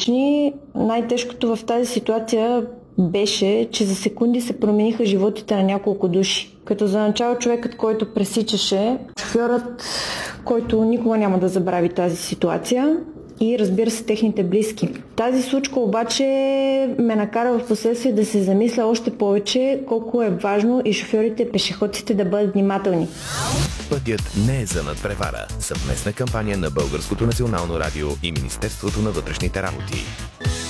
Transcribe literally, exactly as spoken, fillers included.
драматични. Най-тежкото в тази ситуация беше, че за секунди се промениха животите на няколко души. Като за начало човекът, който пресичаше, шофьорът, който никога няма да забрави тази ситуация, и разбира се техните близки. Тази случка обаче ме накара в последствие да се замисля още повече колко е важно и шофьорите и пешеходците да бъдат внимателни. Пътят не е за надпревара. Съвместна кампания на Българското национално радио и Министерството на вътрешните работи.